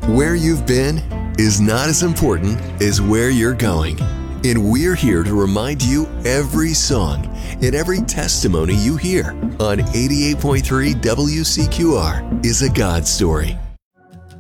Where you've been is not as important as where you're going. And we're here to remind you every song and every testimony you hear on 88.3 WCQR is a God story.